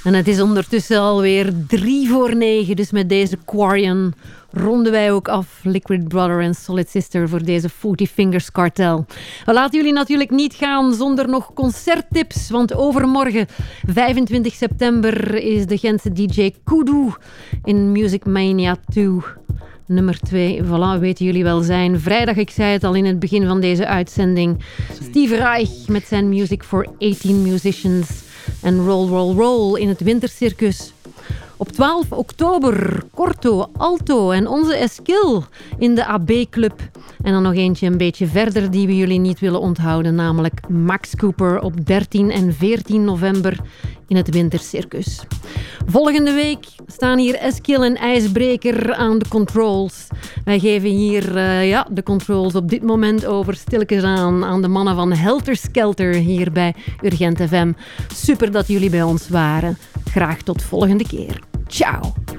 En het is ondertussen alweer 8:03, dus met deze Quarian ronden wij ook af Liquid Brother en Solid Sister voor deze 40 Fingers Cartel. We laten jullie natuurlijk niet gaan zonder nog concerttips, want overmorgen, 25 september, is de Gentse DJ Kudu in Music Mania 2. Nummer 2, voilà, weten jullie wel zijn. Vrijdag, ik zei het al in het begin van deze uitzending. Steve Reich met zijn Music for 18 Musicians. En Roll, Roll, Roll in het Wintercircus. Op 12 oktober, Corto, Alto en onze Eskil in de AB Club. En dan nog eentje een beetje verder die we jullie niet willen onthouden, namelijk Max Cooper op 13 en 14 november in het Wintercircus. Volgende week staan hier Eskil en IJsbreker aan de controls. Wij geven hier de controls op dit moment over stilletjes aan de mannen van Helter Skelter hier bij Urgent FM. Super dat jullie bij ons waren. Graag tot volgende keer. Ciao.